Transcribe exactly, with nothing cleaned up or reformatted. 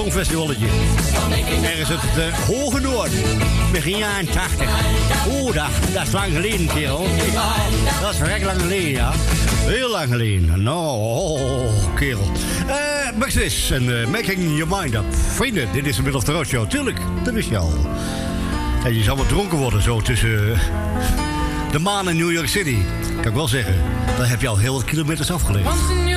Songfestivalletje. Ergens uit het uh, Hoge Noord. Begin jaren tachtig. Oeh, dat, dat is lang geleden, kerel. Dat is vrij lang geleden, ja. Heel lang geleden. Nou, oh, kerel. Uh, Max Wis en uh, Making Your Mind Up. Vrienden, dit is de Middle of the Road Show. Tuurlijk, dat wist je al. En je zal wat dronken worden zo tussen uh, de maan en New York City. Kan ik wel zeggen. Dan heb je al heel wat kilometers afgelegd.